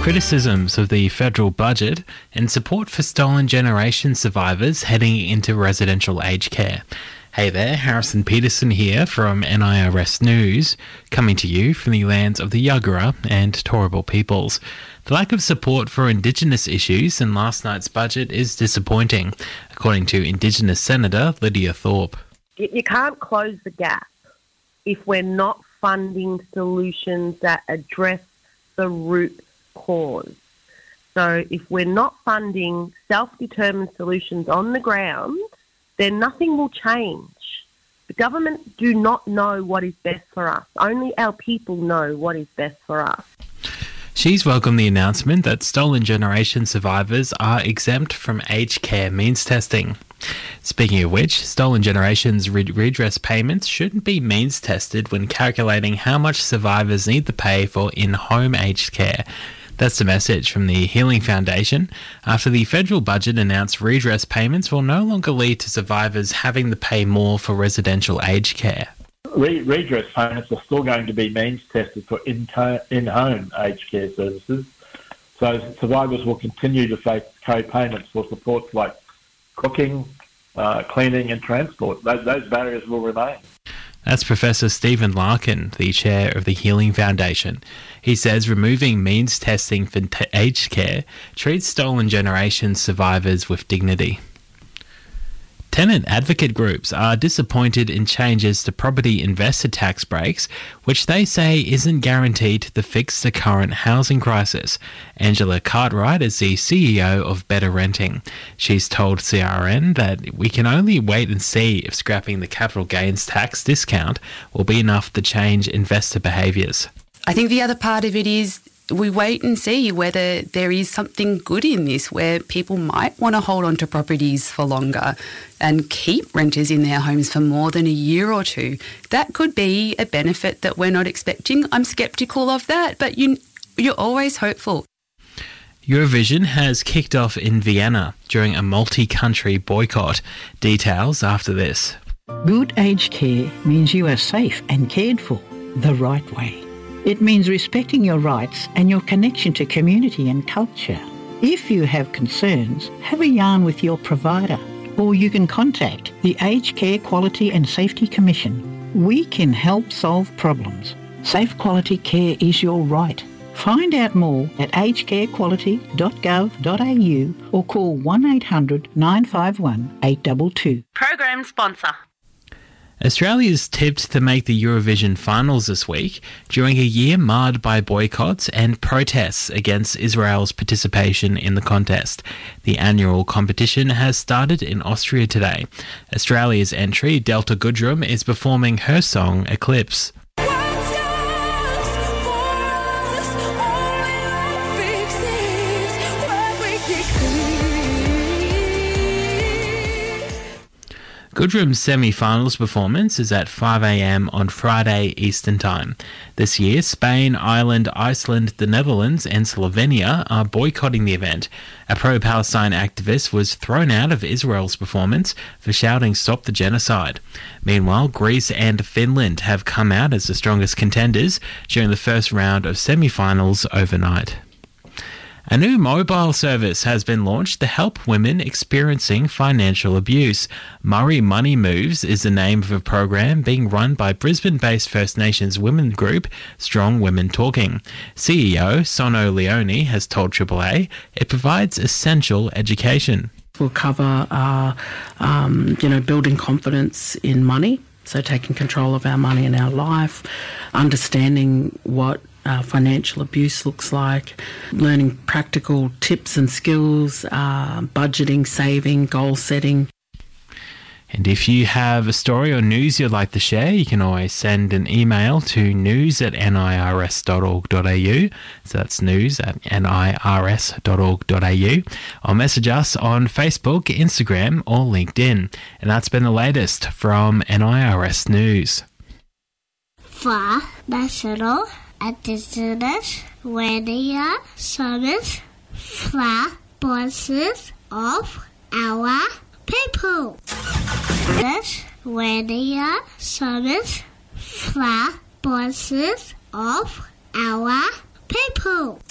criticisms of the federal budget and support for stolen generation survivors heading into residential aged care. Hey there, Harrison Peterson here from NIRS News, coming to you from the lands of the Yagara and Turrbal peoples. The lack of support for Indigenous issues in last night's budget is disappointing, according to Indigenous Senator Lydia Thorpe. You can't close the gap if we're not funding solutions that address the root cause. So if we're not funding self-determined solutions on the ground, then nothing will change. The government do not know what is best for us. Only our people know what is best for us. She's welcomed the announcement that stolen generation survivors are exempt from aged care means testing. Speaking of which, stolen generations redress payments shouldn't be means tested when calculating how much survivors need to pay for in-home aged care. That's the message from the Healing Foundation after the federal budget announced redress payments will no longer lead to survivors having to pay more for residential aged care. Redress payments are still going to be means tested for in-home aged care services, so survivors will continue to face co-payments for supports like cooking, cleaning and transport. Those barriers will remain. That's Professor Stephen Larkin, the chair of the Healing Foundation. He says removing means testing for aged care treats stolen generation survivors with dignity. Tenant advocate groups are disappointed in changes to property investor tax breaks, which they say isn't guaranteed to fix the current housing crisis. Angela Cartwright is the CEO of Better Renting. She's told CRN that we can only wait and see if scrapping the capital gains tax discount will be enough to change investor behaviours. I think the other part of it is we wait and see whether there is something good in this where people might want to hold on to properties for longer and keep renters in their homes for more than a year or two. That could be a benefit that we're not expecting. I'm sceptical of that, but you're always hopeful. Eurovision has kicked off in Vienna during a multi-country boycott. Details after this. Good aged care means you are safe and cared for the right way. It means respecting your rights and your connection to community and culture. If you have concerns, have a yarn with your provider, or you can contact the Aged Care Quality and Safety Commission. We can help solve problems. Safe quality care is your right. Find out more at agedcarequality.gov.au or call 1800 951 822. Program sponsor. Australia is tipped to make the Eurovision finals this week during a year marred by boycotts and protests against Israel's participation in the contest. The annual competition has started in Austria today. Australia's entry, Delta Goodrem, is performing her song Eclipse. Goodrem's semi-finals performance is at 5 a.m. on Friday Eastern Time. This year, Spain, Ireland, Iceland, the Netherlands and Slovenia are boycotting the event. A pro-Palestine activist was thrown out of Israel's performance for shouting "Stop the Genocide." Meanwhile, Greece and Finland have come out as the strongest contenders during the first round of semi-finals overnight. A new mobile service has been launched to help women experiencing financial abuse. Murray Money Moves is the name of a program being run by Brisbane-based First Nations women group Strong Women Talking. CEO Sono Leone has told AAA it provides essential education. We'll cover building confidence in money, so taking control of our money in our life, understanding what financial abuse looks like, learning practical tips and skills, budgeting, saving, goal setting. And if you have a story or news you'd like to share, you can always send an email to news@nirs.org.au. So that's news@nirs.org.au. Or message us on Facebook, Instagram or LinkedIn. And that's been the latest from NIRS News. For National Indigenous Radio Service, for voices of our people. This radio service for voices of our people.